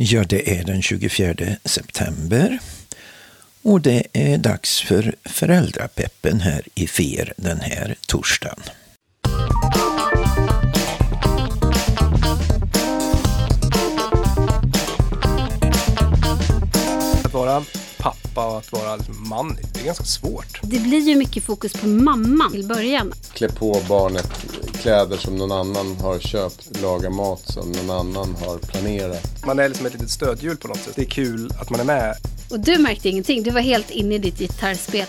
Ja, det är den 24 september och det är dags för föräldrapeppen här i FER den här torsdagen. Att vara pappa och att vara man, det är ganska svårt. Det blir ju mycket fokus på mamman i början. Klä på barnet kläder som någon annan har köpt, laga mat som någon annan har planerat. Man är liksom ett litet stödhjul på något sätt. Det är kul att man är med. Och du märkte ingenting, du var helt inne i ditt gitarrspel.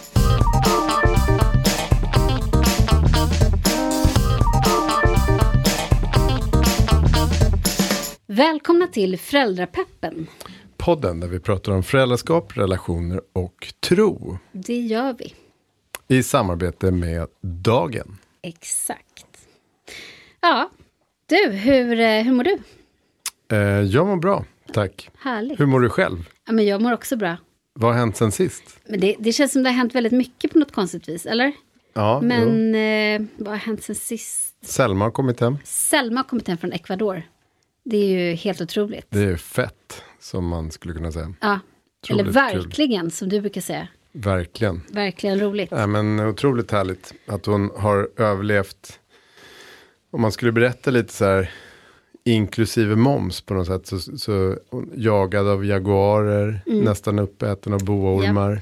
Välkomna till Föräldrapeppen. Podden där vi pratar om föräldraskap, relationer och tro. Det gör vi. I samarbete med Dagen. Exakt. Ja, du, hur mår du? Jag mår bra, tack. Härligt. Hur mår du själv? Ja, men jag mår också bra. Vad har hänt sen sist? Men det känns som det har hänt väldigt mycket på något konstigt vis, eller? Ja, men vad har hänt sen sist? Selma har kommit hem. Selma har kommit hem från Ecuador. Det är ju helt otroligt. Det är fett, som man skulle kunna säga. Ja, otroligt eller verkligen, kul. Som du brukar säga. Verkligen. Verkligen roligt. Ja, men otroligt härligt att hon har överlevt. Om man skulle berätta lite så här, inklusive moms på något sätt, så jagad av jaguarer, nästan uppäten av boormar.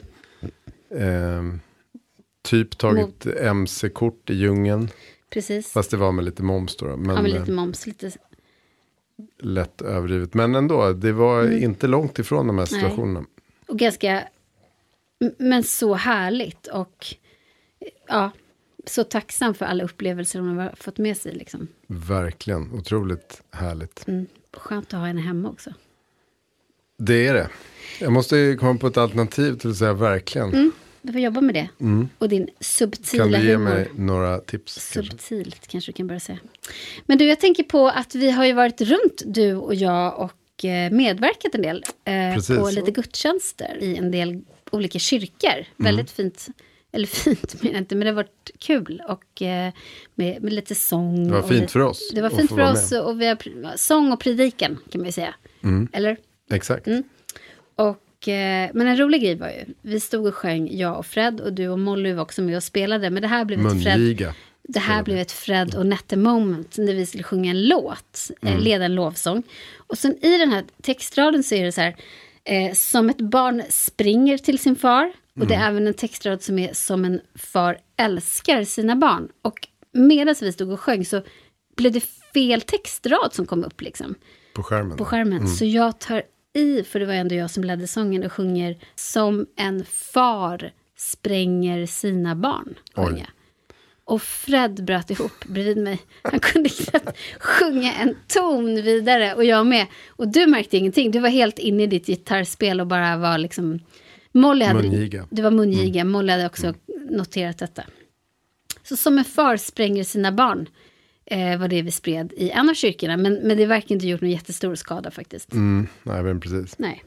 Typ tagit MC-kort i djungeln. Precis. Fast det var med lite moms då. Men, ja, med lite moms. Lite... Lätt överdrivet. Men ändå, det var inte långt ifrån de här situationerna. Nej. Och ganska, men så härligt. Och ja, så tacksam för alla upplevelser hon har fått med sig. Liksom. Verkligen, otroligt härligt. Skönt att ha henne hemma också. Det är det. Jag måste komma på ett alternativ till att säga verkligen. Du får jobba med det. Och din subtila humor. Kan du ge mig några tips? Subtilt kanske du kan börja säga. Men du, jag tänker på att vi har ju varit runt, du och jag, och medverkat en del på lite gudstjänster i en del olika kyrkor. Väldigt fint, eller fint menar jag inte, men det har varit kul. Och med lite sång. Det var fint lite, för oss. Det var fint för oss och vi har sång och predikan kan man ju säga. Eller? Exakt. Men en rolig grej var ju, vi stod och sjöng, jag och Fred, och du och Molly var också med och spelade, men det här blev ett Fred och Nette moment när vi skulle sjunga en låt, leda en lovsång. Och sen i den här textraden så är det så här, som ett barn springer till sin far, och det är även en textrad som är som en far älskar sina barn. Och medan vi stod och sjöng så blev det fel textrad som kom upp liksom. På skärmen. Så jag tar för det var ändå jag som ledde sången och sjunger som en far spränger sina barn. Och Fred bröt ihop bredvid mig. Han kunde knappt sjunga en ton vidare, och jag med. Och du märkte ingenting. Du var helt inne i ditt gitarrspel och bara var liksom... Mungiga. Du var mungiga. Molly hade också noterat detta. Så som en far spränger sina barn var det vi spred i en av kyrkorna. Men det verkar inte gjort någon jättestor skada faktiskt. Nej, men precis. Nej.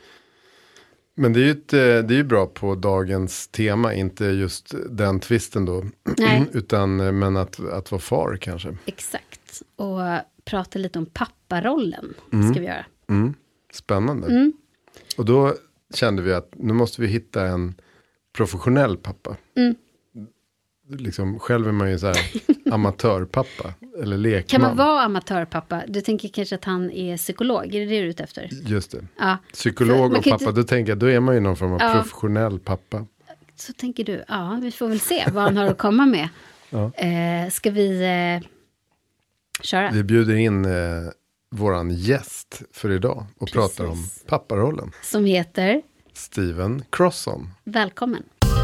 Men det är ju bra på dagens tema, inte just den twisten då. Nej. Men att vara far kanske. Exakt. Och prata lite om papparollen ska vi göra. Spännande. Och då kände vi att nu måste vi hitta en professionell pappa. Liksom, själv är man ju så här amatörpappa eller lekman. Kan man vara amatörpappa? Du tänker kanske att han är psykolog, är det du är ute efter? Just det. Ja. Psykolog och pappa, då tänker jag, då är man ju någon form av professionell pappa. Så tänker du, ja, vi får väl se vad han har att komma med. Ska vi köra? Vi bjuder in våran gäst för idag och pratar om papparollen. Som heter? Stephen Crosson. Välkommen.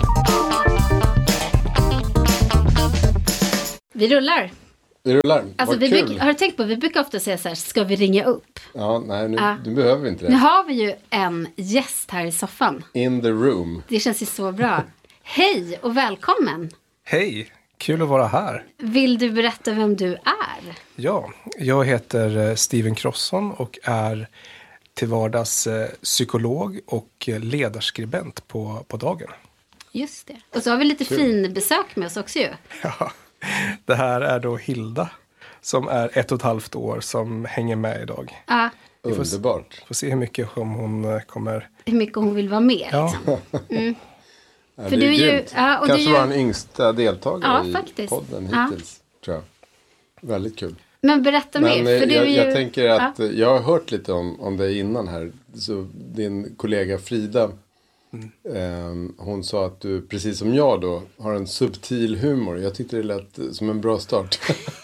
Vi rullar. Alltså, har du tänkt på, vi brukar ofta säga så här, ska vi ringa upp? Ja, nej, nu behöver vi inte det. Nu har vi ju en gäst här i soffan. In the room. Det känns ju så bra. Hej och välkommen. Hej, kul att vara här. Vill du berätta vem du är? Ja, jag heter Stephen Crosson och är till vardags psykolog och ledarskribent på Dagen. Just det. Och så har vi lite fin besök med oss också ju. Ja, det här är då Hilda som är 1,5 år som hänger med idag. Ja. Underbart. Får se hur mycket hon kommer... Hur mycket hon vill vara med. Ja. Liksom. Mm. Ja, för du är ju... Ja, och kanske var den yngsta deltagare i faktiskt. Podden hittills, tror jag. Väldigt kul. Men berätta mer. För jag tänker att jag har hört lite om dig innan här. Så din kollega Frida, hon sa att du, precis som jag då, har en subtil humor. Jag tyckte det lät som en bra start.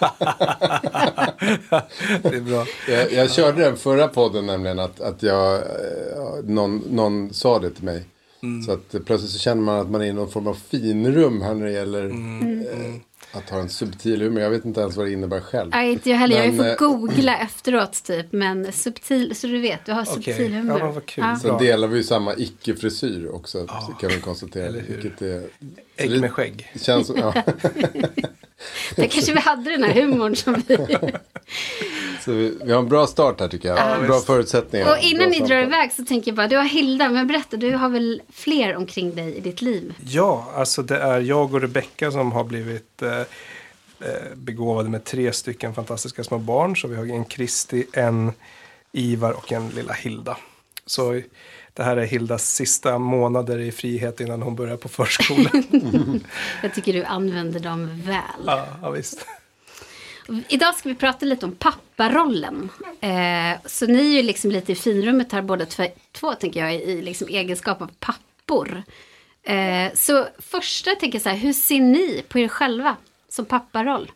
Det är bra. Jag körde den förra podden nämligen att någon sa det till mig. Så att plötsligt så känner man att man är i någon form av finrum här när det gäller att ha en subtil humor. Jag vet inte ens vad det innebär själv. Nej, inte jag heller. Jag får googla efteråt typ. Men subtil, så du vet, du har subtil humor. Ja, vad kul. Ja. Sen delar vi ju samma icke-frisyr också, kan vi konstatera. Vilket är, ägg med skägg. Känns som, ja. Där kanske vi hade den här humorn som vi... Så vi har en bra start här tycker jag. Bra förutsättningar. Och innan ni drar iväg så tänker jag bara, du har Hilda, men berätta, du har väl fler omkring dig i ditt liv? Ja, alltså det är jag och Rebecca som har blivit begåvade med 3 stycken fantastiska små barn. Så vi har en Kristi, en Ivar och en lilla Hilda. Så det här är Hildas sista månader i frihet innan hon börjar på förskolan. Jag tycker du använder dem väl. Ja, visst. Idag ska vi prata lite om papparollen. Så ni är ju liksom lite i finrummet här båda två tänker jag i liksom egenskap av pappor. Så första tänker jag så här, hur ser ni på er själva som papparoll?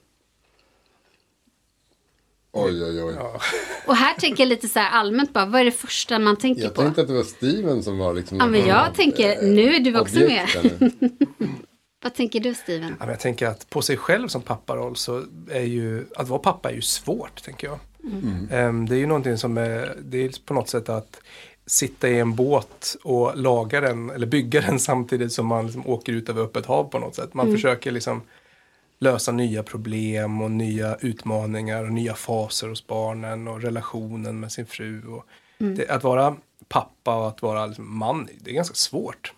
Oj. Ja. Och här tänker jag lite så här allmänt bara, vad är det första man tänker på? Jag tänkte att det var Steven som var liksom... Ja, men jag tänker, nu är du också med. Vad tänker du, Steven? Ja, men jag tänker att på sig själv som papparoll så är ju, att vara pappa är ju svårt, tänker jag. Det är ju någonting som det är på något sätt att sitta i en båt och laga den, eller bygga den samtidigt som man liksom åker ut över öppet hav på något sätt. Man försöker liksom lösa nya problem och nya utmaningar och nya faser hos barnen och relationen med sin fru. Och att vara pappa och att vara liksom man, det är ganska svårt.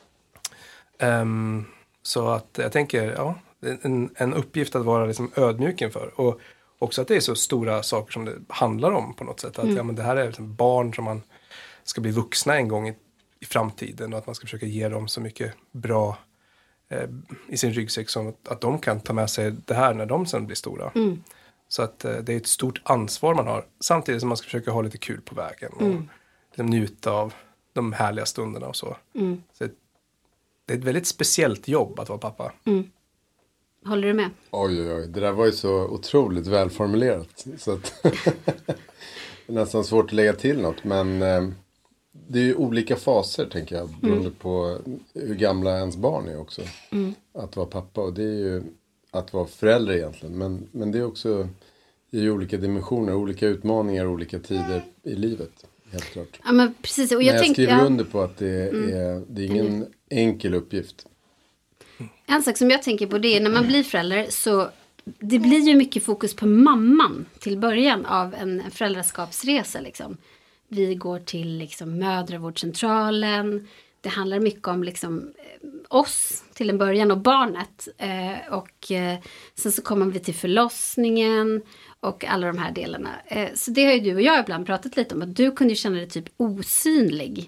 Så att jag tänker, en uppgift att vara liksom ödmjuk inför. Och också att det är så stora saker som det handlar om på något sätt. Att men det här är liksom barn som man ska bli vuxna en gång i framtiden. Och att man ska försöka ge dem så mycket bra i sin ryggsäck som att de kan ta med sig det här när de sen blir stora. Så att det är ett stort ansvar man har. Samtidigt som man ska försöka ha lite kul på vägen. Och liksom njuta av de härliga stunderna och så. Så det är ett väldigt speciellt jobb att vara pappa. Håller du med? Oj. Det där var ju så otroligt välformulerat. Så att det är nästan svårt att lägga till något. Men det är ju olika faser, tänker jag. Beroende på hur gamla ens barn är också. Att vara pappa. Och det är ju att vara förälder egentligen. Men det är också i olika dimensioner. Olika utmaningar, olika tider i livet. Helt klart. Ja, men precis. Och jag skriver under på att det är ingen enkel uppgift. En sak som jag tänker på, det är när man blir förälder så det blir ju mycket fokus på mamman till början av en föräldraskapsresa liksom. Vi går till liksom mödravårdscentralen. Det handlar mycket om liksom oss till en början och barnet. Sen så kommer vi till förlossningen och alla de här delarna. Så det har ju du och jag ibland pratat lite om. Att du kunde ju känna dig typ osynlig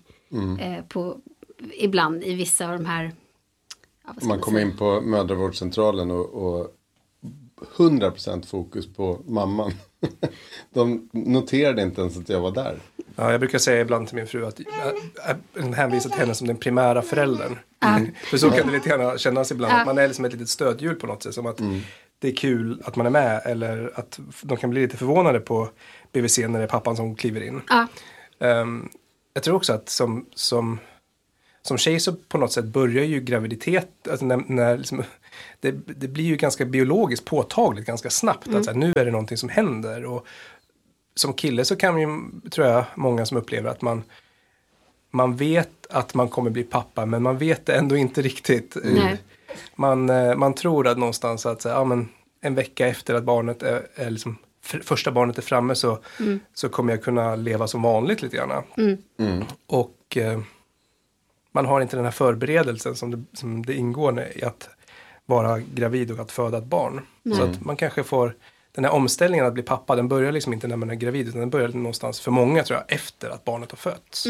ibland i vissa av de här... Ja, man kommer in på mödravårdscentralen och 100% fokus på mamman. De noterade inte ens att jag var där. Ja, jag brukar säga ibland till min fru att jag hänvisar till henne som den primära föräldern. För så kan det lite grann kännas ibland. Att man är liksom ett litet stödhjul på något sätt. Som att det är kul att man är med. Eller att de kan bli lite förvånade på BVC när det är pappan som kliver in. Jag tror också att som tjej så på något sätt börjar ju graviditet, alltså när liksom, det blir ju ganska biologiskt påtagligt ganska snabbt. Att så här, nu är det någonting som händer. Och som kille så kan ju, tror jag, många som upplever att man vet att man kommer bli pappa, men man vet det ändå inte riktigt. Man tror att någonstans att så här, men en vecka efter att barnet är liksom, första barnet är framme så kommer jag kunna leva som vanligt lite grann. Och man har inte den här förberedelsen som det ingår i att vara gravid och att föda ett barn. Så att man kanske får den här omställningen att bli pappa, den börjar liksom inte när man är gravid, utan den börjar någonstans för många tror jag efter att barnet har fötts.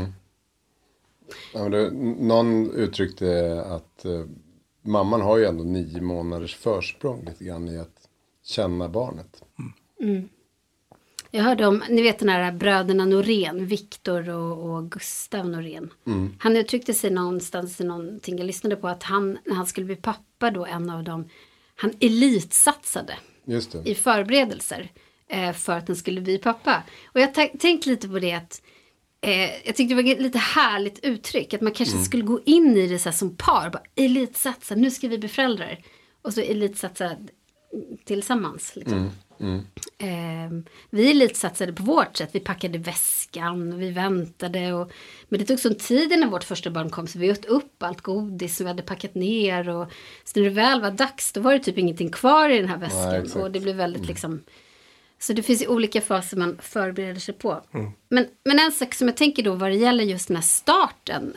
Ja, men någon uttryckte att mamman har ju ändå 9 månaders försprång lite grann i att känna barnet. Jag hörde om, ni vet den här bröderna Norén, Viktor och Gustav Norén. Han uttryckte sig någonstans i någonting, jag lyssnade på att när han skulle bli pappa då, en av dem, han elitsatsade i förberedelser för att han skulle bli pappa. Och jag tänkte lite på det att jag tyckte det var ett lite härligt uttryck, att man kanske skulle gå in i det så här som par, bara elitsatsa, nu ska vi bli föräldrar. Och så elitsatsa tillsammans liksom. Vi elitsatsade på vårt sätt. Vi packade väskan och vi väntade. Men det tog sån tid när vårt första barn kom, så vi åt upp allt godis som vi hade packat ner. Och så när det väl var dags, då var det typ ingenting kvar i den här väskan. Nej, och det blev väldigt liksom... Så det finns ju olika faser man förbereder sig på. Men en sak som jag tänker då vad det gäller just den här starten.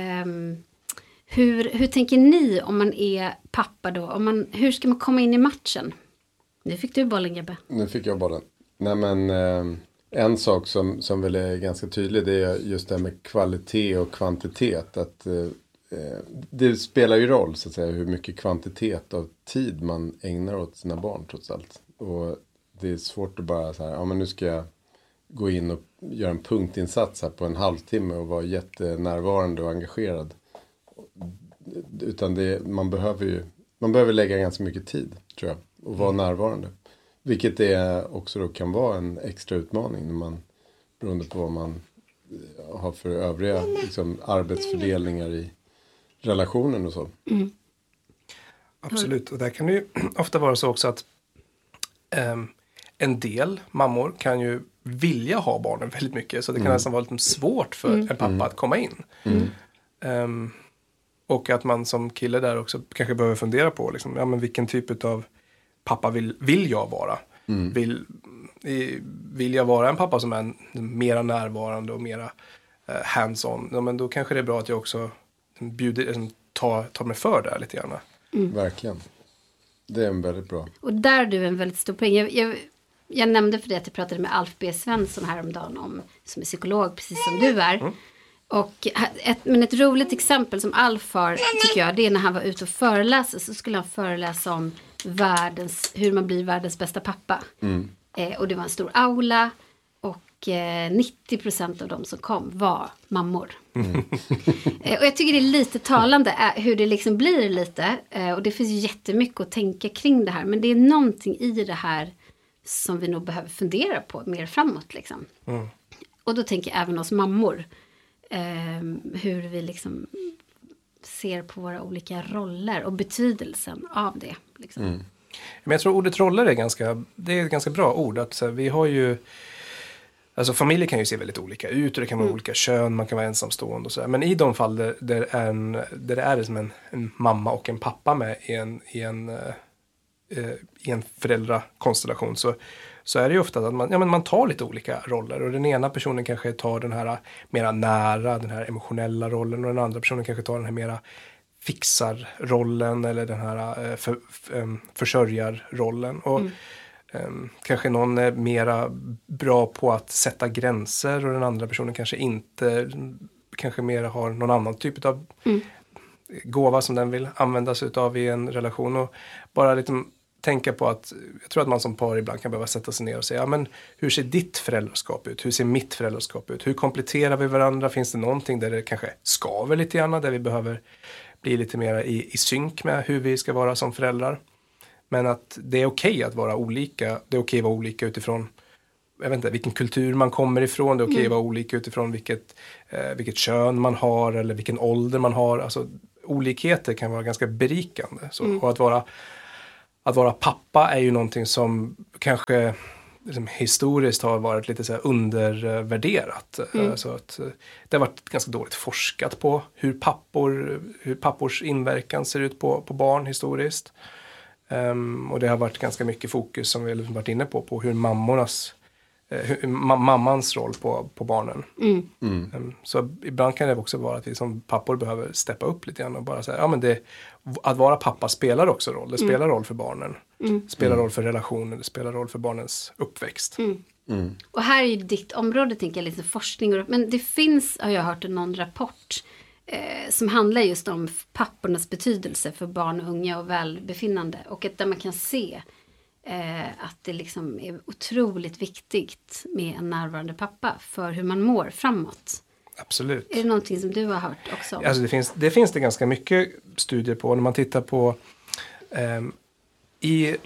Hur tänker ni om man är pappa då? Hur ska man komma in i matchen? Nu fick du bollen, Gabbe. Nu fick jag bollen. Nej, men en sak som väl är ganska tydlig, det är just det här med kvalitet och kvantitet. Att det spelar ju roll så att säga hur mycket kvantitet av tid man ägnar åt sina barn trots allt. Och det är svårt att bara så här, ja men nu ska jag gå in och göra en punktinsats här på en halvtimme och vara jättenärvarande och engagerad. Utan man behöver lägga ganska mycket tid, tror jag, och vara närvarande. Vilket också då kan vara en extra utmaning när man, beroende på vad man har för övriga liksom, arbetsfördelningar i relationen och så. Absolut, och där kan det ju ofta vara så också att en del mammor kan ju vilja ha barnen väldigt mycket, så det kan nästan vara lite svårt för en pappa att komma in. Och att man som kille där också kanske behöver fundera på liksom, ja, men vilken typ av pappa vill jag vara? Vill jag vara en pappa som är mera närvarande och mera hands-on? Ja, men då kanske det är bra att jag också tar mig för det lite grann. Verkligen. Det är en väldigt bra. Och där är du en väldigt stor poäng. Jag nämnde för det att jag pratade med Alf B. Svensson häromdagen som är psykolog, precis som du är. Och ett roligt exempel som Alf har, tycker jag, det är när han var ute och föreläste, så skulle han föreläsa om hur man blir världens bästa pappa. Och det var en stor aula och 90% av de som kom var mammor. Och jag tycker det är lite talande hur det liksom blir lite. Och det finns ju jättemycket att tänka kring det här. Men det är någonting i det här som vi nog behöver fundera på mer framåt. Liksom. Och då tänker jag även oss mammor. Hur vi liksom ser på våra olika roller och betydelsen av det. Liksom. Men jag tror ordet roller är ett ganska bra ord. Att, så här, vi har ju... Alltså familjer kan ju se väldigt olika ut och det kan vara olika kön, man kan vara ensamstående och sådär. Men i de fall där det är som en mamma och en pappa med i en föräldrakonstellation så är det ju ofta att man tar lite olika roller. Och den ena personen kanske tar den här mera nära, den här emotionella rollen, och den andra personen kanske tar den här mera fixarrollen eller den här försörjarrollen. Och kanske någon är mera bra på att sätta gränser och den andra personen kanske mera har någon annan typ av gåva som den vill använda sig av i en relation. Och bara lite tänka på att jag tror att man som par ibland kan behöva sätta sig ner och säga, ja, men hur ser ditt föräldraskap ut? Hur ser mitt föräldraskap ut? Hur kompletterar vi varandra? Finns det någonting där det kanske skaver lite grann, där vi behöver bli lite mer i synk med hur vi ska vara som föräldrar? Men att det är okej att vara olika. Det är okej att vara olika utifrån, jag vet inte, vilken kultur man kommer ifrån. Det är okej att vara olika utifrån vilket kön man har eller vilken ålder man har. Alltså, olikheter kan vara ganska berikande. Så, och att vara pappa är ju någonting som kanske liksom, historiskt har varit lite så här undervärderat. Så att det har varit ganska dåligt forskat på hur pappors inverkan ser ut på barn historiskt. Och det har varit ganska mycket fokus som vi har varit inne på hur mammornas mammans roll på barnen. Så ibland kan det också vara att vi som pappor behöver steppa upp lite grann och bara säga, att vara pappa spelar också roll. Det spelar roll för barnen. Det spelar roll för relationen. Det spelar roll för barnens uppväxt. Och här är ju ditt område, tänker jag, lite forskning. Men det finns, har jag hört, någon rapport som handlar just om pappornas betydelse för barn och unga och välbefinnande. Och att där man kan se att det liksom är otroligt viktigt med en närvarande pappa för hur man mår framåt. Absolut. Är det någonting som du har hört också? Alltså det finns det ganska mycket studier på. När man tittar på i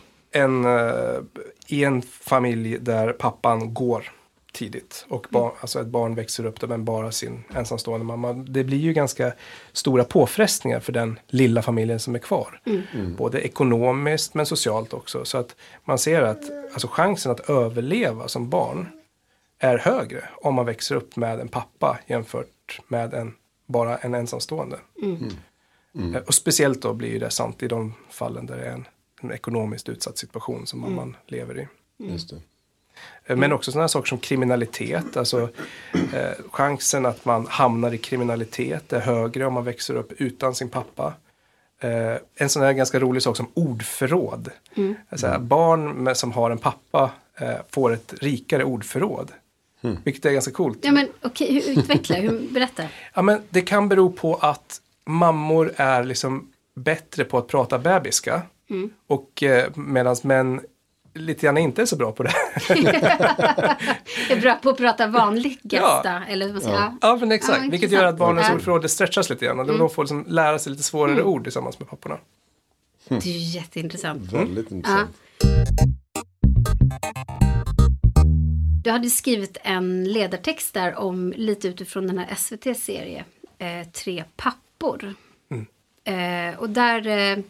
en familj där pappan går tidigt och alltså ett barn växer upp där men bara sin ensamstående mamma. Det blir ju ganska stora påfrestningar för den lilla familjen som är kvar. Både ekonomiskt men socialt också. Så att man ser att alltså, chansen att överleva som barn är högre om man växer upp med en pappa jämfört med bara en ensamstående. Och speciellt då blir det sant i de fallen där det är en ekonomiskt utsatt situation som mamman lever i. Just det. Men också sådana saker som kriminalitet. Alltså chansen att man hamnar i kriminalitet är högre om man växer upp utan sin pappa. En sån här ganska rolig sak som ordförråd. Alltså, barn som har en pappa får ett rikare ordförråd. Vilket är ganska coolt. Ja, men okej, utveckla, berätta. Ja, men det kan bero på att mammor är liksom bättre på att prata bebiska. Och medan män lite grann inte är så bra på det. Är bra på att prata vanligaste. Eller vad säger ja, men exakt. Vilket gör att barnens ordförråd stretchas lite grann. Och de får liksom lära sig lite svårare ord tillsammans med papporna. Det är ju jätteintressant. Väldigt intressant. Du hade skrivit en ledartext där om lite utifrån den här SVT-serie 3 pappor. Och där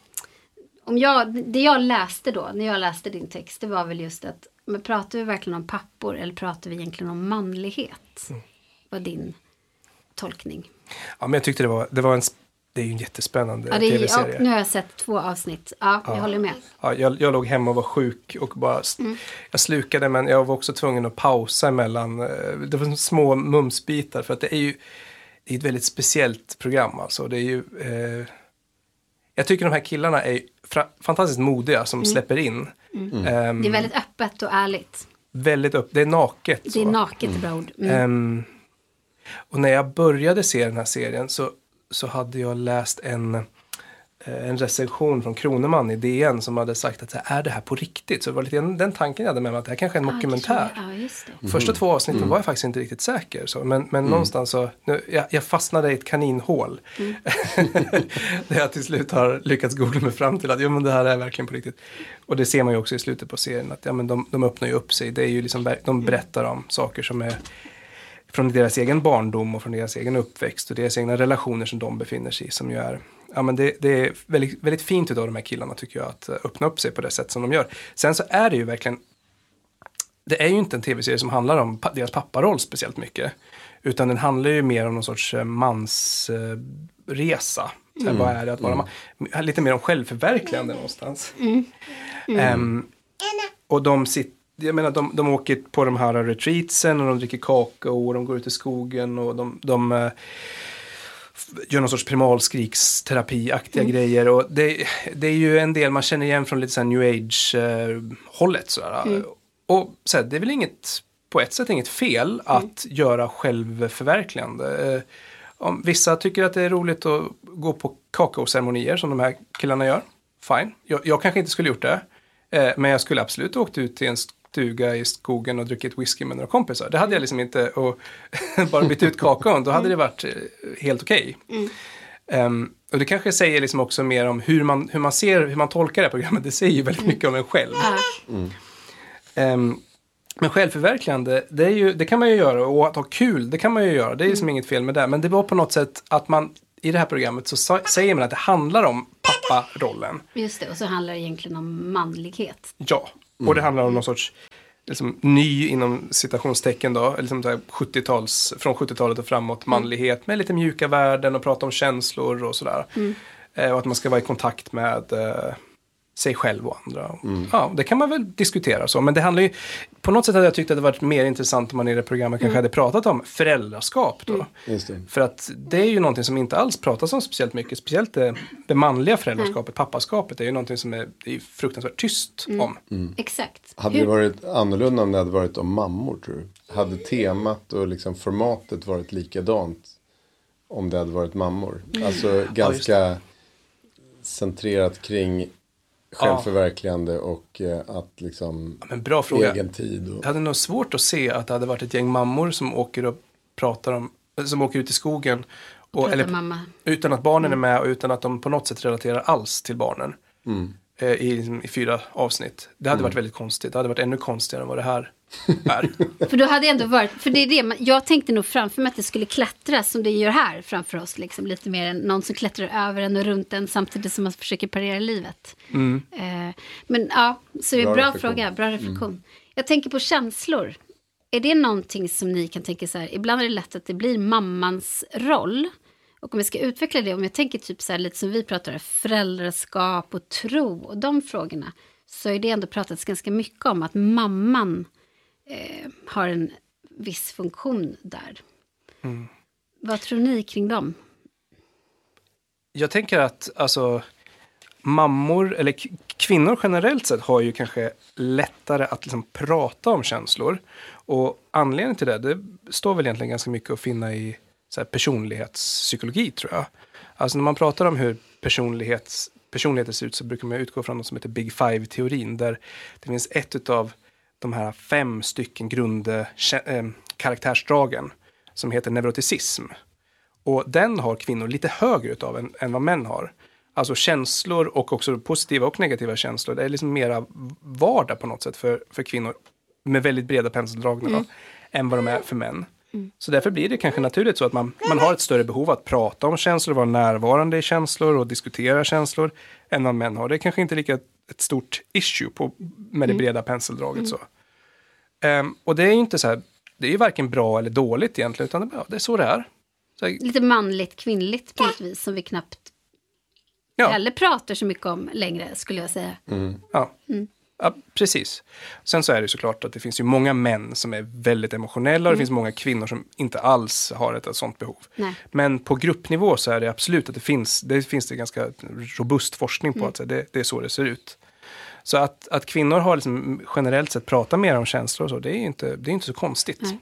det jag läste då, när jag läste din text, det var väl just att, men pratar vi verkligen om pappor eller pratar vi egentligen om manlighet? Var din tolkning? Ja, men jag tyckte det är ju en jättespännande tv-serie. Nu har jag sett 2 avsnitt. Ja, jag håller med. Ja, jag låg hemma och var sjuk och bara jag slukade, men jag var också tvungen att pausa emellan. Det var små mumsbitar för att det är ett väldigt speciellt program alltså. Det är ju jag tycker de här killarna är fantastiskt modiga som släpper in. Det är väldigt öppet och ärligt. Det är naket. Det är naket, bra ord. Och när jag började se den här serien så hade jag läst en recension från Kroneman i DN som hade sagt att är det här på riktigt? Så det var lite den tanken jag hade med mig att det här kanske är en dokumentär. Just det. Första 2 avsnitten var jag faktiskt inte riktigt säker. Så, men någonstans så, jag fastnade i ett kaninhål. Där jag till slut har lyckats googla mig fram till att men det här är verkligen på riktigt. Och det ser man ju också i slutet på serien att men de öppnar ju upp sig. Det är ju liksom, de berättar om saker som är från deras egen barndom och från deras egen uppväxt och deras egna relationer som de befinner sig i, som ju är, det är väldigt, väldigt fint utav de här killarna tycker jag att öppna upp sig på det sätt som de gör. Sen så är det ju verkligen, det är ju inte en tv-serie som handlar om deras papparoll speciellt mycket, utan den handlar ju mer om någon sorts mansresa. Vad är det att vara man? Lite mer om självförverkligande någonstans. Och de åker på de här retreatsen och de dricker kakao och de går ut i skogen och de gör någon sorts primalskriksterapi-aktiga grejer. Och det är ju en del man känner igen från lite så här new age-hållet. Och så det är väl på ett sätt inget fel att göra självförverkligande. Om vissa tycker att det är roligt att gå på kakaoceremonier som de här killarna gör, fine. Jag kanske inte skulle gjort det. Men jag skulle absolut åkt ut till en stuga i skogen och druckit whisky med några kompisar. Det hade jag liksom inte, och bara bytt ut kakaon, då hade det varit helt okej. Och det kanske säger liksom också mer om hur man tolkar det här programmet. Det säger ju väldigt mycket om en själv. Men självförverkligande, det kan man ju göra, och att ha kul, det kan man ju göra. Det är liksom inget fel med det. Men det var på något sätt att man i det här programmet så säger man att det handlar om papparollen. Just det, och så handlar det egentligen om manlighet. Ja, och det handlar om någon sorts liksom, ny inom citationstecken då, liksom så här från 70-talet och framåt, manlighet med lite mjuka värden och prata om känslor och sådär. Och att man ska vara i kontakt med sig själv och andra. Ja, det kan man väl diskutera så. Men det handlar ju, på något sätt hade jag tyckt att det varit mer intressant om man i det programmet kanske hade pratat om föräldraskap då. Just det. För att det är ju någonting som inte alls pratas om speciellt mycket. Speciellt det manliga föräldraskapet, pappaskapet, är ju någonting som är fruktansvärt tyst om. Exakt. Hade det varit annorlunda om det hade varit om mammor, tror du? Hade temat och liksom formatet varit likadant om det hade varit mammor? Alltså ganska centrerat kring självförverkligande och att liksom men bra fråga. egen tid. Och... Jag hade nog svårt att se att det hade varit ett gäng mammor som åker och pratar om, som åker ut i skogen och, utan att barnen är med och utan att de på något sätt relaterar alls till barnen i 4 avsnitt. Det hade varit väldigt konstigt. Det hade varit ännu konstigare än vad det här är. För då hade det ändå varit, för det är det, jag tänkte nog framför mig att det skulle klättra som det gör här framför oss, liksom, lite mer än någon som klättrar över en och runt en samtidigt som man försöker parera livet. Men ja, så det är bra fråga, bra reflektion. Jag tänker på känslor. Är det någonting som ni kan tänka så här, ibland är det lätt att det blir mammans roll. Och om vi ska utveckla det, om jag tänker typ så här lite som vi pratar om, föräldraskap och tro och de frågorna, så är det ändå pratats ganska mycket om att mamman har en viss funktion där. Vad tror ni kring dem? Jag tänker att alltså, mammor eller kvinnor generellt sett har ju kanske lättare att liksom prata om känslor. Och anledningen till det står väl egentligen ganska mycket att finna i så här personlighetspsykologi, tror jag. Alltså när man pratar om hur personligheter ser ut, så brukar man utgå från något som heter Big Five-teorin, där det finns ett av de här 5 stycken karaktärsdragen som heter neuroticism. Och den har kvinnor lite högre utav än vad män har. Alltså känslor, och också positiva och negativa känslor, det är liksom mera vardag på något sätt för kvinnor med väldigt breda penseldrag än vad de är för män. Så därför blir det kanske naturligt så att man har ett större behov att prata om känslor, vara närvarande i känslor och diskutera känslor än vad män har. Det är kanske inte lika ett stort issue med det breda penseldraget så. Och det är ju inte så här, det är ju varken bra eller dåligt egentligen, utan det är så det är. Så, lite manligt, kvinnligt på något vis, som vi knappt heller pratar så mycket om längre, skulle jag säga. Ja, precis. Sen så är det såklart att det finns ju många män som är väldigt emotionella och det finns många kvinnor som inte alls har ett sånt behov. Nej. Men på gruppnivå så är det absolut att det finns det ganska robust forskning på att det är så det ser ut. Så att kvinnor har liksom generellt sett pratat mer om känslor och så, det är inte så konstigt. Nej.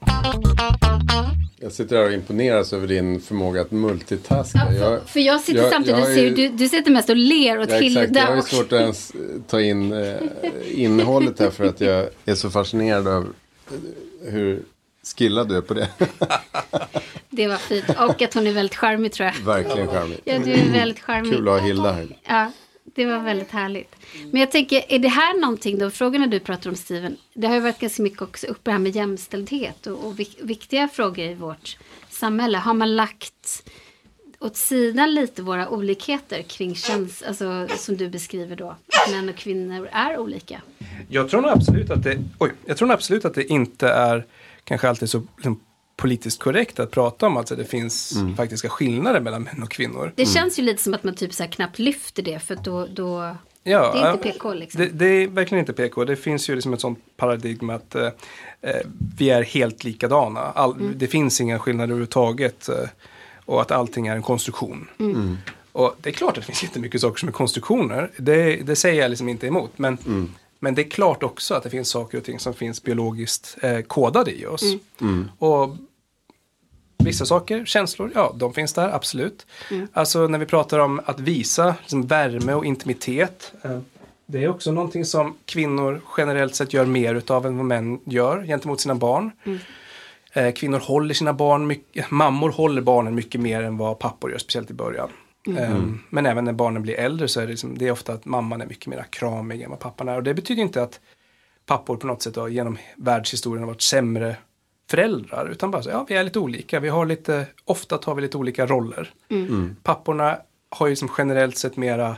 Jag sitter här och imponeras över din förmåga att multitaska. Ja, för jag sitter samtidigt och ser, du sitter mest och ler åt Hilda. Jag har ju svårt att ens ta in innehållet här, för att jag är så fascinerad av hur skillad du är på det. Det var fint. Och att hon är väldigt charmig, tror jag. Verkligen charmig. Ja, du är väldigt charmig. Kul att ha Hilda här. Ja, det var väldigt härligt. Men jag tänker, är det här någonting, de frågorna du pratar om, Steven, det har ju varit ganska mycket också uppe här med jämställdhet och viktiga frågor i vårt samhälle. Har man lagt åt sidan lite våra olikheter kring alltså som du beskriver då, att män och kvinnor är olika? Jag tror nog absolut att det inte är kanske alltid så liksom, politiskt korrekt att prata om att det finns faktiska skillnader mellan män och kvinnor. Det känns ju lite som att man typ så här knappt lyfter det, för då det är inte PK liksom. Det är verkligen inte PK. Det finns ju liksom ett sånt paradigma att vi är helt likadana. Det finns inga skillnader överhuvudtaget och att allting är en konstruktion. Och det är klart att det finns inte mycket saker som är konstruktioner. Det säger jag liksom inte emot. Men det är klart också att det finns saker och ting som finns biologiskt kodade i oss. Och vissa saker, känslor, ja, de finns där, absolut. Alltså när vi pratar om att visa liksom, värme och intimitet. Det är också någonting som kvinnor generellt sett gör mer utav än vad män gör gentemot sina barn. Kvinnor håller sina barn mycket, mammor håller barnen mycket mer än vad pappor gör, speciellt i början. Men även när barnen blir äldre så är det är ofta att mamman är mycket mer kramig än vad pappan är. Och det betyder inte att pappor på något sätt genom världshistorien har varit sämre föräldrar, utan bara så, ja, vi är lite olika. Ofta tar vi lite olika roller. Papporna har ju som generellt sett mera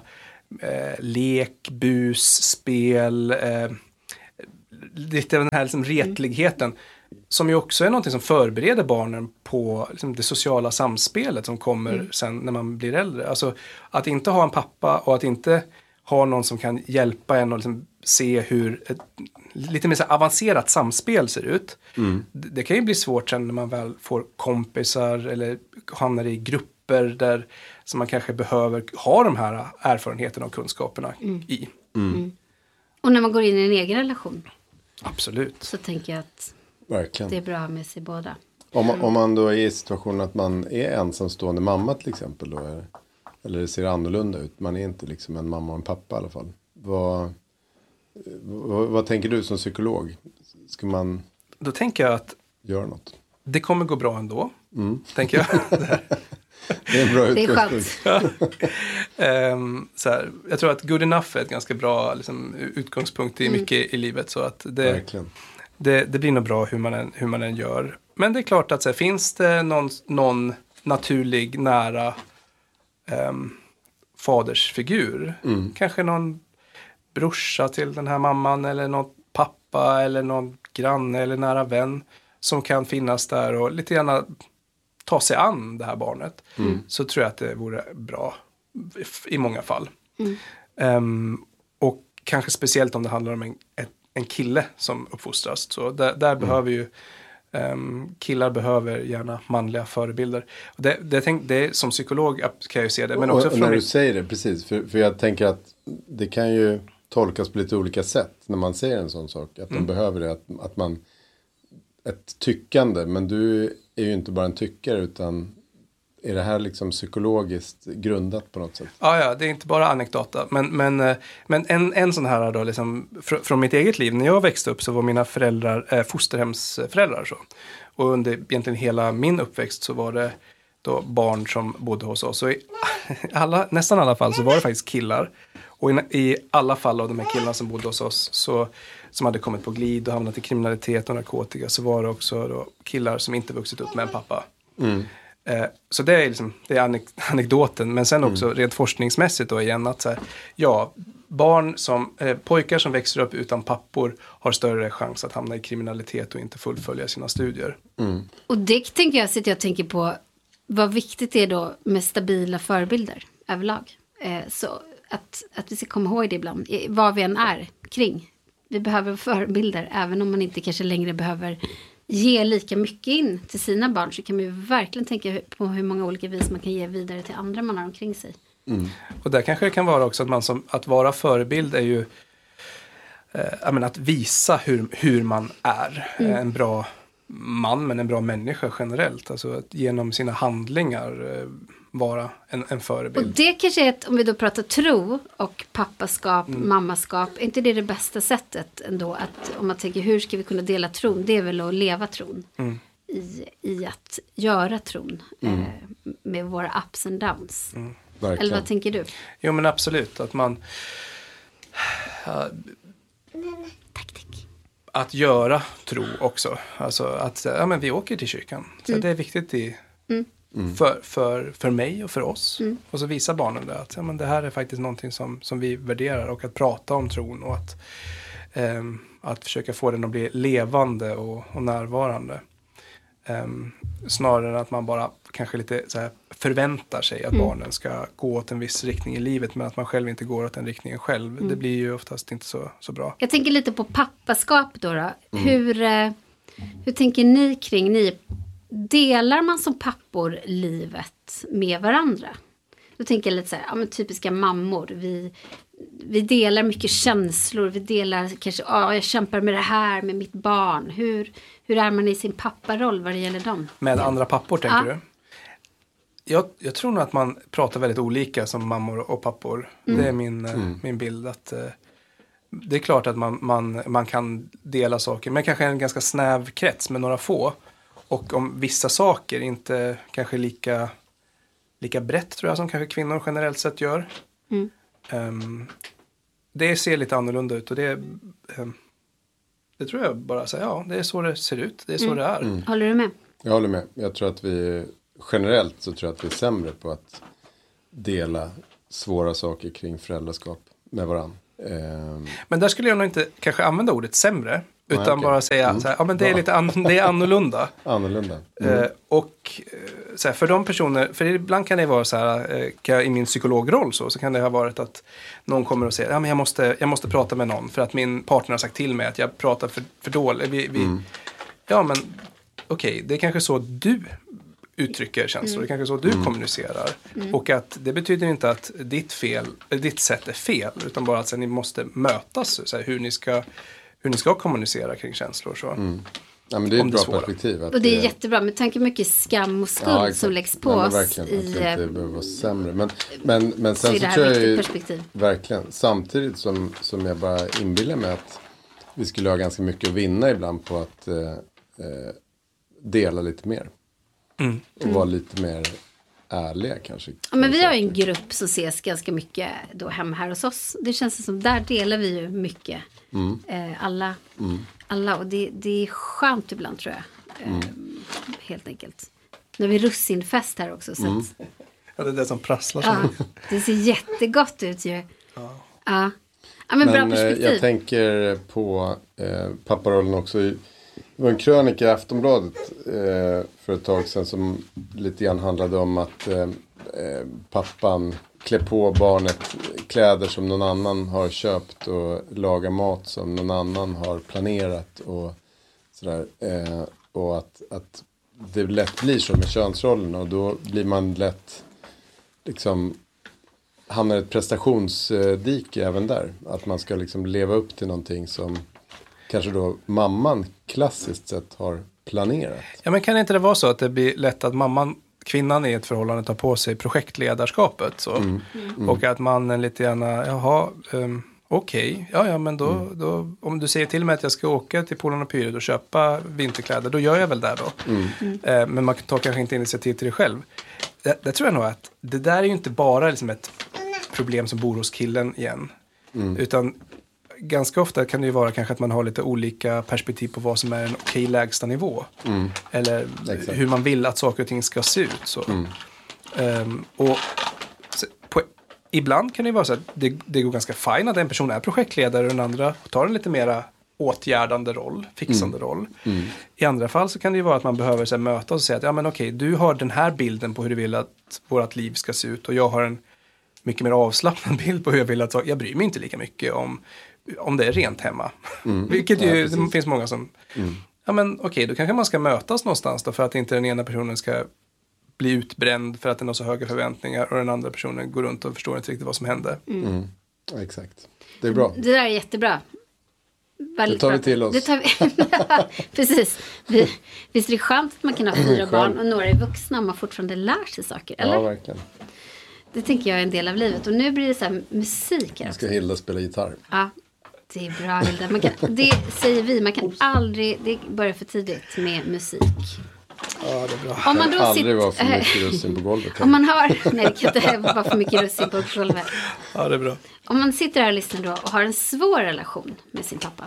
lek, bus, spel, lite av den här liksom retligheten, som ju också är någonting som förbereder barnen på liksom, det sociala samspelet som kommer sen när man blir äldre. Alltså att inte ha en pappa och att inte ha någon som kan hjälpa en och liksom se hur ett lite mer så avancerat samspel ser ut. Det kan ju bli svårt sen när man väl får kompisar eller hamnar i grupper där som man kanske behöver ha de här erfarenheterna och kunskaperna i. Och när man går in i en egen relation. Absolut. Så tänker jag att verkligen. Det är bra att ha med sig båda. Om man då är i situationen att man är ensamstående mamma till exempel då, eller det ser annorlunda ut. Man är inte liksom en mamma och en pappa i alla fall. Vad tänker du som psykolog? Ska man då tänker jag att göra något? Det kommer gå bra ändå. Tänker jag. Det är en bra utgångspunkt. Så här, jag tror att good enough är ett ganska bra liksom, utgångspunkt i mycket i livet. Så att det blir nog bra hur man än gör. Men det är klart att så här, finns det någon naturlig nära fadersfigur. Kanske någon brorsa till den här mamman eller någon pappa eller någon granne eller nära vän som kan finnas där och lite gärna ta sig an det här barnet. Så tror jag att det vore bra i många fall. Och kanske speciellt om det handlar om en kille som uppfostras. Så där behöver ju killar behöver gärna manliga förebilder. Och det som psykolog kan jag ju se det. Men också och när du säger det, precis. För jag tänker att det kan ju tolkas på lite olika sätt när man säger en sån sak. Att de behöver det, att man ett tyckande, men du är ju inte bara en tyckare utan är det här liksom psykologiskt grundat på något sätt? Ja, det är inte bara anekdota. Men en sån här då, liksom, från mitt eget liv. När jag växte upp så var mina föräldrar fosterhemsföräldrar. Så. Och under egentligen hela min uppväxt så var det då barn som bodde hos oss. Och i nästan alla fall så var det faktiskt killar. Och i alla fall av de här killarna som bodde hos oss som hade kommit på glid och hamnat i kriminalitet och narkotika, så var det också då killar som inte vuxit upp med en pappa. Så det är liksom, det är anekdoten. Men sen också rent forskningsmässigt då igen att så här, pojkar som växer upp utan pappor har större chans att hamna i kriminalitet och inte fullfölja sina studier. Och det tänker jag tänker på vad viktigt det är då med stabila förebilder överlag. Så att vi ska komma ihåg det ibland, vad vi än är kring. Vi behöver förebilder, även om man inte kanske längre behöver ge lika mycket in till sina barn, så kan man ju verkligen tänka på hur många olika vis man kan ge vidare till andra man har omkring sig. Och där kanske det kan vara också att att vara förebild är ju att visa hur man är en bra man, men en bra människa generellt. Alltså att genom sina handlingar vara en förebild. Och det kanske är om vi då pratar tro och pappaskap, mammaskap, är inte det bästa sättet ändå? Att om man tänker hur ska vi kunna dela tron? Det är väl att leva tron. I att göra tron med våra ups and downs. Eller vad tänker du? Jo, men absolut. Att man att göra tro också. Alltså att vi åker till kyrkan. Så det är viktigt för mig och för oss. Och så visar barnen det att det här är faktiskt någonting som vi värderar. Och att prata om tron och att försöka få den att bli levande och närvarande. Snarare än att man bara kanske lite så här förväntar sig att barnen ska gå åt en viss riktning i livet, men att man själv inte går åt den riktningen själv. Det blir ju oftast inte så bra. Jag tänker lite på pappaskap då. Hur tänker ni kring delar man som pappor livet med varandra? Då tänker jag lite så här, typiska mammor. Vi delar mycket känslor. Vi delar kanske, jag kämpar med det här med mitt barn. Hur är man i sin papparoll vad det gäller dem? Med andra pappor tänker du? Jag tror nog att man pratar väldigt olika som mammor och pappor. Det är min bild. Att det är klart att man kan dela saker, men kanske en ganska snäv krets med några få. Och om vissa saker inte kanske lika brett tror jag som kanske kvinnor generellt sett gör. Det ser lite annorlunda ut och det tror jag bara säger, det är så det ser ut, det är så det är. Håller du med? Jag håller med. Jag tror att generellt så tror jag att vi är sämre på att dela svåra saker kring föräldraskap med varandra. Men där skulle jag nog inte kanske använda ordet sämre. Utan bara säga så här, ja men det är lite det är annorlunda. Annorlunda. Och så här, för de personer, för ibland kan det vara så här, i min psykologroll så kan det ha varit att någon kommer och säger, ja men jag måste prata med någon för att min partner har sagt till mig att jag pratar för dåligt. Ja men okej, det är kanske så du uttrycker känslor, det är kanske så du kommunicerar. Och att det betyder inte att ditt sätt är fel, utan bara att sen ni måste mötas, så här, hur ni ska kommunicera kring känslor. Så. Ja, men det är ett bra perspektiv. Och det är jättebra med tanke mycket skam och skuld som läggs på oss. Verkligen, att det inte behöver vara sämre. Men sen så tror jag perspektiv. Verkligen, samtidigt som jag bara inbillar mig att vi skulle ha ganska mycket att vinna ibland på att dela lite mer. Och vara lite mer ärliga kanske. Ja, men vi har en grupp som ses ganska mycket då hemma här hos oss. Det känns som där delar vi ju mycket. Alla. Och det är skönt ibland tror jag. Helt enkelt. Nu har vi russinfest här också. Så att, ja, det är det som prasslar. Ja, det ser jättegott ut ju. Ja, men bra perspektiv. Jag tänker på papparollen också. Det var en krönika i Aftonbladet för ett tag sedan som lite grann handlade om att pappan klär på barnet kläder som någon annan har köpt och lagar mat som någon annan har planerat och sådär. Och att det lätt blir så med könsrollerna och då blir man lätt liksom hamnar ett prestationsdike även där. Att man ska liksom leva upp till någonting som kanske då mamman klassiskt sett har planerat. Ja, men kan inte det vara så att det blir lätt att kvinnan i ett förhållande tar på sig projektledarskapet så? Och att mannen lite gärna, okej, men då om du säger till mig att jag ska åka till Polen och Pyret och köpa vinterkläder, då gör jag väl det då. Men man tar kanske inte initiativ till det själv. Det tror jag nog att det där är ju inte bara liksom ett problem som bor hos killen igen. Utan ganska ofta kan det ju vara kanske att man har lite olika perspektiv på vad som är en okej lägsta nivå. Eller hur man vill att saker och ting ska se ut. Så. Och ibland kan det ju vara så att det går ganska fint att en person är projektledare och den andra tar en lite mera åtgärdande roll, fixande roll. I andra fall så kan det ju vara att man behöver så här, mötas och säga att ja men okej, du har den här bilden på hur du vill att vårt liv ska se ut och jag har en mycket mer avslappnad bild på hur jag vill att jag bryr mig inte lika mycket om det är rent hemma. Vilket ju, det finns många som ja men okej, då kanske man ska mötas någonstans då för att inte den ena personen ska bli utbränd för att den har så höga förväntningar och den andra personen går runt och förstår inte riktigt vad som hände. Ja, exakt. Det är bra. Det där är jättebra. Det tar vi till oss. Precis. Visst är det skönt att man kan ha 4 barn och några är vuxna och man fortfarande lär sig saker, eller? Ja, verkligen. Det tänker jag är en del av livet. Och nu blir det så här musik här också. Ska Hilda spela gitarr? Ja, det är bra Hilda. Det säger vi, man kan aldrig, det börjar för tidigt med musik. Ja, det är bra. Om man då aldrig vara för mycket russin på golvet. Om man har, nej det kan inte vara för mycket russin på golvet. Ja, det är bra. Om man sitter här och lyssnar då och har en svår relation med sin pappa.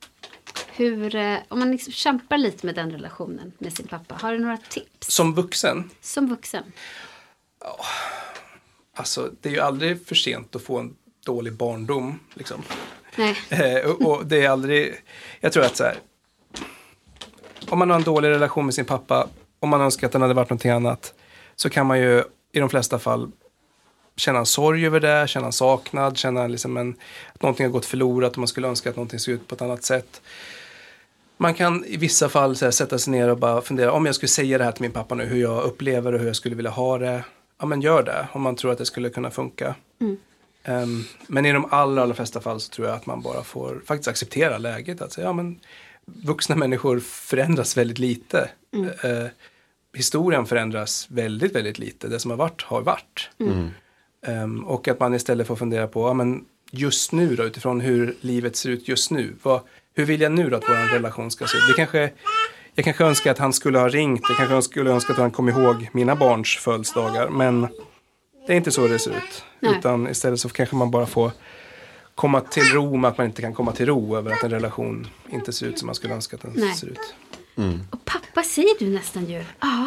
Om man liksom kämpar lite med den relationen med sin pappa. Har du några tips? Som vuxen? Som vuxen. Ja. Alltså, det är ju aldrig för sent att få en dålig barndom, liksom. Nej. Och det är aldrig... Jag tror att så här... Om man har en dålig relation med sin pappa, om man önskar att den hade varit någonting annat, så kan man ju i de flesta fall känna en sorg över det, känna en saknad, känna liksom att någonting har gått förlorat och man skulle önska att någonting ser ut på ett annat sätt. Man kan i vissa fall så här, sätta sig ner och bara fundera, om jag skulle säga det här till min pappa nu, hur jag upplever och hur jag skulle vilja ha det. Ja, men gör det om man tror att det skulle kunna funka. Men i de allra flesta fall så tror jag att man bara får faktiskt acceptera läget. Att säga, ja men vuxna människor förändras väldigt lite. Historien förändras väldigt, väldigt lite. Det som har varit. Och att man istället får fundera på, ja men just nu då, utifrån hur livet ser ut just nu. Hur vill jag nu då att vår relation ska se ut? Jag kanske önskar att han skulle ha ringt. Jag kanske skulle önska att han kom ihåg mina barns födelsedagar. Men det är inte så det ser ut. Nej. Utan istället så kanske man bara får komma till ro med att man inte kan komma till ro över att en relation inte ser ut som man skulle önska att den ser ut. Och pappa säger du nästan ju. Ja.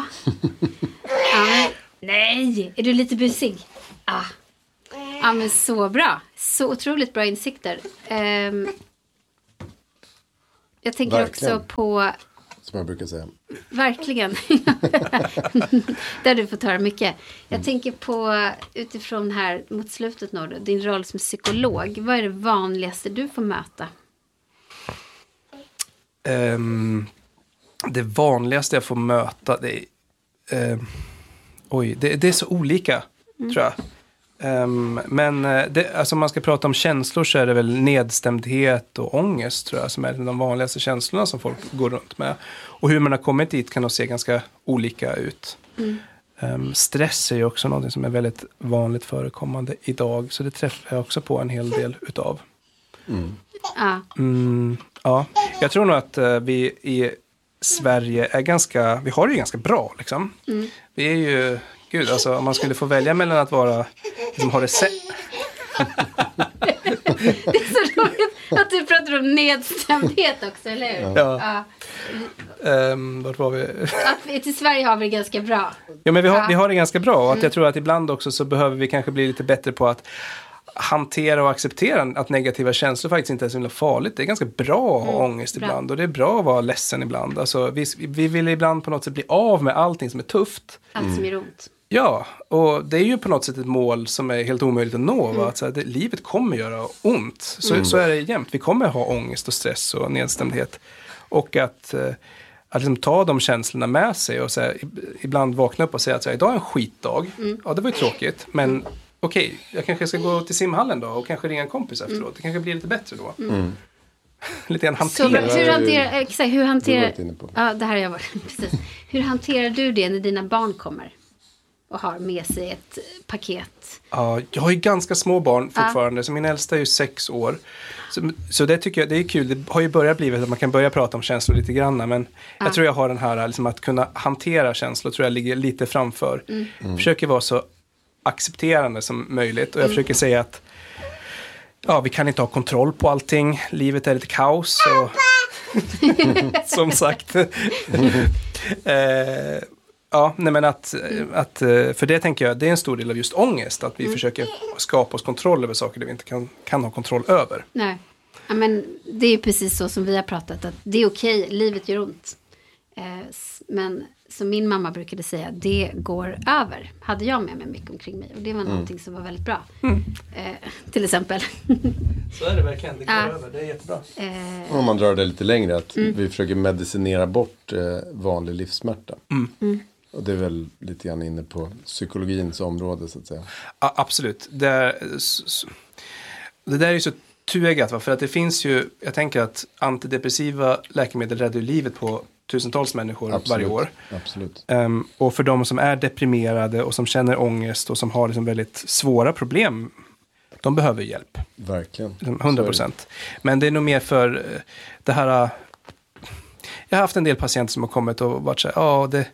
Nej, är du lite busig? Ja, men så bra. Så otroligt bra insikter. Jag tänker verkligen. Också på... Som jag brukar säga. Verkligen. Där du får höra mycket. Jag tänker på, utifrån här mot slutet nu, din roll som psykolog. Vad är det vanligaste du får möta? Det vanligaste jag får möta, det är... det är så olika, tror jag. Men alltså om man ska prata om känslor så är det väl nedstämdhet och ångest, tror jag, som är de vanligaste känslorna som folk går runt med. Och hur man har kommit dit kan nog se ganska olika ut. Stress är ju också något som är väldigt vanligt förekommande idag, så det träffar jag också på en hel del utav. Ja, jag tror nog att vi i Sverige är vi har det ju ganska bra liksom. Vi är ju, gud, alltså om man skulle få välja mellan att vara liksom, ha det Det är så roligt att du pratar om nedstämdhet också, eller hur? Ja. Vart var vi? Att i Sverige har vi det ganska bra. Ja, men vi har det ganska bra, och att jag tror att ibland också så behöver vi kanske bli lite bättre på att hantera och acceptera att negativa känslor faktiskt inte är så himla farligt. Det är ganska bra att ha ångest ibland, och det är bra att vara ledsen ibland. Alltså, vi vill ibland på något sätt bli av med allting som är tufft. Allt som är ont. Ja, och det är ju på något sätt ett mål som är helt omöjligt att nå. Att så här, livet kommer göra ont. Så är det jämt. Vi kommer ha ångest och stress och nedstämdhet. Och att liksom ta de känslorna med sig och så här, ibland vakna upp och säga att så här, idag är en skitdag. Ja, det var ju tråkigt, men okej, jag kanske ska gå till simhallen då och kanske ringa en kompis efteråt. Det kanske blir lite bättre då. Lite grann hantera. Hur hanterar ja, det här har jag varit precis. Hur hanterar du det när dina barn kommer och har med sig ett paket? Ja, jag har ju ganska små barn fortfarande, så min äldsta är ju 6 år. Så det tycker jag, det är kul. Det har ju börjat bli att man kan börja prata om känslor lite grann, men jag tror jag har den här liksom, att kunna hantera känslor, tror jag ligger lite framför. Försöker vara så accepterande som möjligt, och jag försöker säga att vi kan inte ha kontroll på allting. Livet är lite kaos, och som sagt. Men att för det tänker jag, det är en stor del av just ångest, att vi försöker skapa oss kontroll över saker där vi inte kan ha kontroll över. Nej, ja, men det är ju precis så som vi har pratat, att det är okej, livet gör ont. Men som min mamma brukade säga, det går över. Hade jag med mig mycket omkring mig, och det var någonting som var väldigt bra. Till exempel. Så är det verkligen, det går över, det är jättebra. Om man drar det lite längre, att vi försöker medicinera bort vanlig livssmärta. Och det är väl lite grann inne på psykologins område, så att säga. Ja, absolut. Det där är ju så tuegat, för att det finns ju, jag tänker att antidepressiva läkemedel räddar ju livet på tusentals människor varje år. Absolut. Och för de som är deprimerade och som känner ångest och som har liksom väldigt svåra problem, de behöver hjälp. Verkligen. 100%. Men det är nog mer för det här. Jag har haft en del patienter som har kommit och varit så här,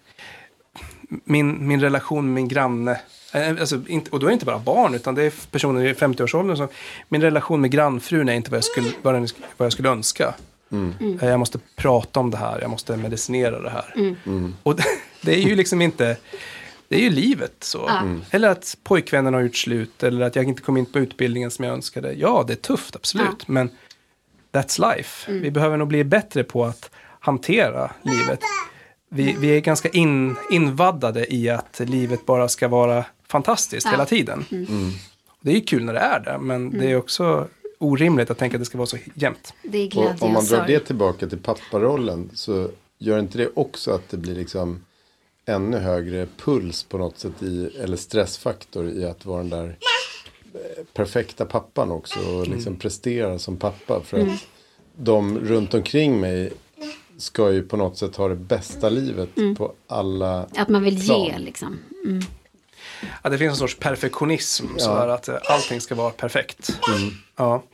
min relation med min granne, alltså, och då är det inte bara barn, utan det är personer i 50-årsåldern som, min relation med grannfrun är inte vad jag skulle önska. Jag måste prata om det här, jag måste medicinera det här. Och det är ju liksom inte, det är ju livet så. Eller att pojkvännen har gjort slut, eller att jag inte kom in på utbildningen som jag önskade. Ja, det är tufft, absolut, men that's life. Vi behöver nog bli bättre på att hantera livet. Vi är ganska invaddade i att livet bara ska vara fantastiskt hela tiden. Det är ju kul när det är det, men det är också orimligt att tänka att det ska vara så jämnt. Det är glädje, och om man drar det tillbaka till papparollen, så gör inte det också att det blir liksom ännu högre puls på något sätt eller stressfaktor i att vara den där perfekta pappan också, och liksom prestera som pappa, för att de runt omkring mig ska ju på något sätt ha det bästa livet på alla att man vill plan. ge liksom. Ja, det finns en sorts perfektionism, så här att allting ska vara perfekt. Ja,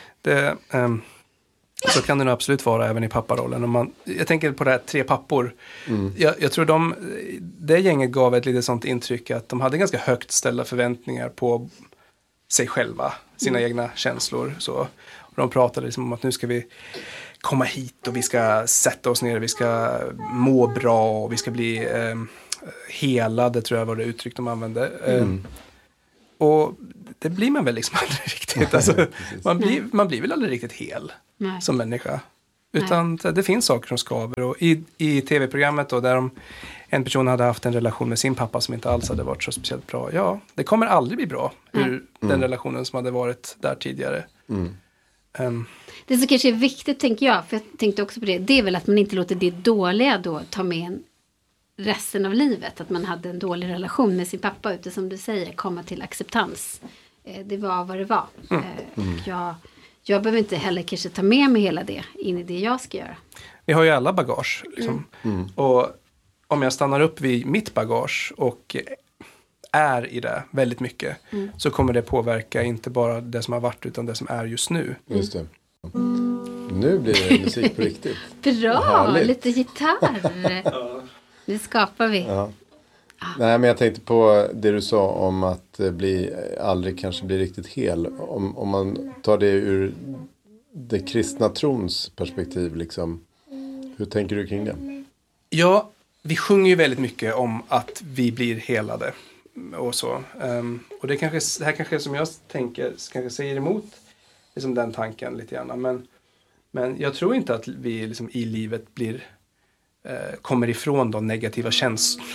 så kan det nog absolut vara även i papparollen. Jag tänker på det här 3 pappor. Jag tror det gänget gav ett lite sånt intryck att de hade ganska högt ställda förväntningar på sig själva, sina egna känslor. Så. Och de pratade liksom om att nu ska vi komma hit och vi ska sätta oss ner, vi ska må bra och vi ska bli helade, tror jag var det uttryck de använde. Och det blir man väl liksom aldrig riktigt. Alltså, man blir väl aldrig riktigt hel som människa. Utan det finns saker som skaver. Och i tv-programmet då, där en person hade haft en relation med sin pappa som inte alls hade varit så speciellt bra. Ja, det kommer aldrig bli bra ur den relationen som hade varit där tidigare. Det som kanske är viktigt, tänker jag, för jag tänkte också på det, det är väl att man inte låter det dåliga då ta med en resten av livet. Att man hade en dålig relation med sin pappa, utan som du säger, komma till acceptans. Det var vad det var. Jag behöver inte heller kanske ta med mig hela det in i det jag ska göra. Vi har ju alla bagage. Liksom. Och om jag stannar upp vid mitt bagage och är i det väldigt mycket, så kommer det påverka inte bara det som har varit utan det som är just nu. Just det. Nu blir det musik på riktigt. Bra, lite gitarr. Nu skapar vi. Ja. Nej, men jag tänkte på det du sa om att aldrig kanske bli riktigt hel. Om man tar det ur det kristna trons perspektiv, liksom. Hur tänker du kring det? Ja, vi sjunger ju väldigt mycket om att vi blir helade och så. Och det här kanske som jag tänker kanske säger emot liksom den tanken lite grann. Men jag tror inte att vi liksom i livet kommer ifrån de negativa känslor.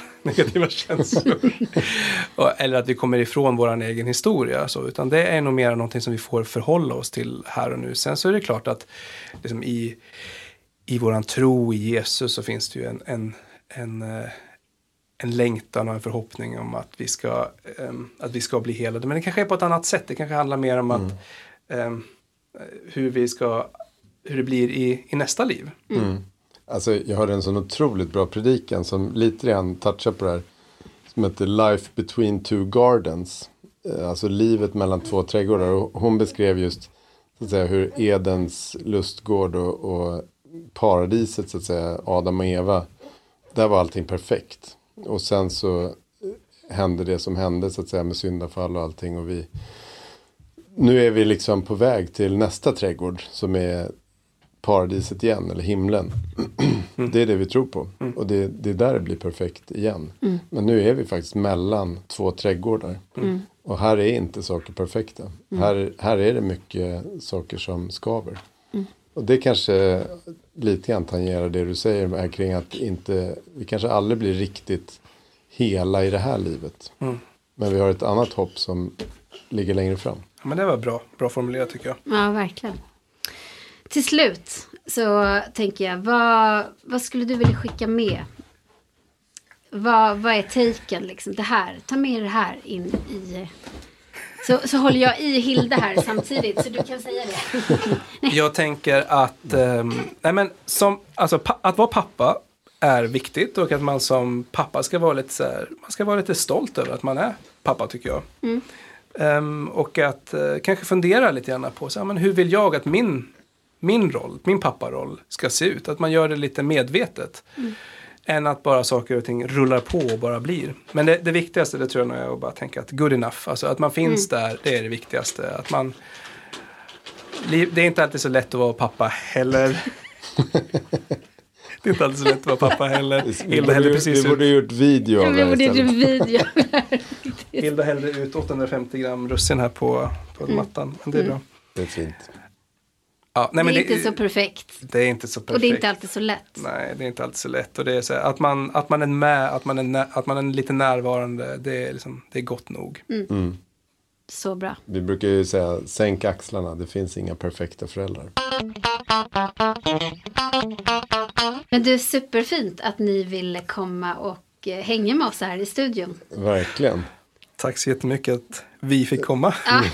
Eller att vi kommer ifrån vår egen historia. Så, utan det är nog mer någonting som vi får förhålla oss till här och nu. Sen så är det klart att liksom i våran tro i Jesus så finns det ju en längtan och en förhoppning om att vi ska bli helade. Men det kanske är på ett annat sätt. Det kanske handlar mer om att hur det blir i nästa liv. Alltså, jag hörde en sån otroligt bra predikan som lite grann touchar på det här. Som heter Life Between Two Gardens. Alltså livet mellan två trädgårdar. Och hon beskrev just så att säga, hur Edens lustgård och paradiset, så att säga, Adam och Eva. Där var allting perfekt. Och sen så hände det som hände, så att säga, med syndafall och allting. Och nu är vi liksom på väg till nästa trädgård som är paradiset igen, eller himlen. Det är det vi tror på. Och det är där det blir perfekt igen. Men nu är vi faktiskt mellan två trädgårdar. Och här är inte saker perfekta. Här är det mycket saker som skaver. Och det kanske lite grann tangerar det du säger här kring att vi kanske aldrig blir riktigt hela i det här livet. Men vi har ett annat hopp som ligger längre fram. Ja, men det var bra formulerat, tycker jag. Ja, verkligen. Till slut så tänker jag, vad skulle du vilja skicka med? Vad är taken liksom? Det här, ta med det här in i... Så håller jag i Hilda här samtidigt, så du kan säga det. Jag tänker att att vara pappa är viktigt, och att man som pappa ska vara lite stolt över att man är pappa, tycker jag. Och att kanske fundera lite grann på hur vill jag att min papparoll ska se ut, att man gör det lite medvetet än att bara saker och ting rullar på och bara blir. Men det viktigaste, det tror jag nog är att bara tänka att good enough, alltså att man finns där, det är det viktigaste. Att man, det är inte alltid så lätt att vara pappa heller. Det är inte alltid så lätt att vara pappa heller. Vi borde gjort video av det. Hilda hällde ut 850 gram russin här på mattan. Men det är bra. Det är fint. Ja, nej, det är inte så perfekt. Det är inte så perfekt. Och det är inte alltid så lätt. Nej, det är inte alltid så lätt. Och det är så här, att man är med, att man är lite närvarande, det är gott nog. Så bra. Vi brukar ju säga, sänk axlarna, det finns inga perfekta föräldrar. Men det är superfint att ni ville komma och hänga med oss här i studion. Verkligen. Tack så jättemycket att vi fick komma.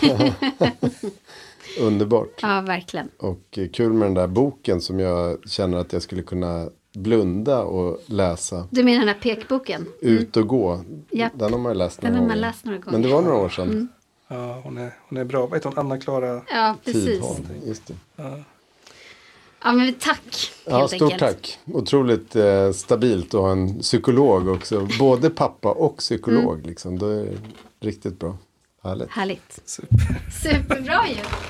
Underbart. Ja, verkligen. Och kul med den där boken som jag känner att jag skulle kunna blunda och läsa. Du menar den här pekboken? Ut och gå. Japp. Den har man ju läst några gånger. gånger. Men det var några år sedan. Ja, hon är bra. Vad heter hon? Anna-Klara? Ja, precis. Just det. Ja, men tack. Ja, stort tack. Otroligt stabilt att ha en psykolog också. Både pappa och psykolog. Liksom. Det är riktigt bra. Härligt. Superbra ju.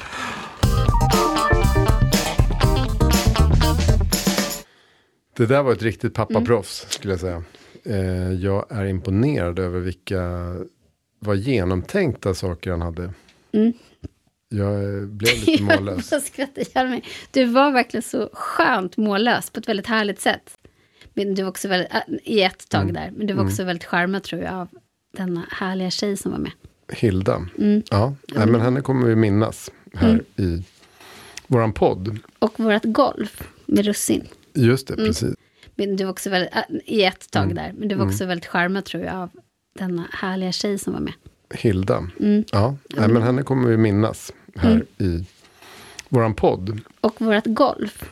Det där var ett riktigt pappaproffs, skulle jag säga. Jag är imponerad över vad genomtänkta saker han hade. Jag blev lite mållös. Du var verkligen så skönt mållös på ett väldigt härligt sätt. Men du var också väldigt, i ett tag där. Men du var också väldigt charmad, tror jag, av denna härliga tjej som var med. Hilda. Ja, nej, men henne kommer vi minnas här i våran podd. Och vårat golf med russin. Just det, precis. Men du var också väldigt, i ett tag där. Men du var också väldigt charmad, tror jag, av denna härliga tjej som var med. Hilda. Ja, nej, men henne kommer vi minnas här i våran podd. Och vårat golf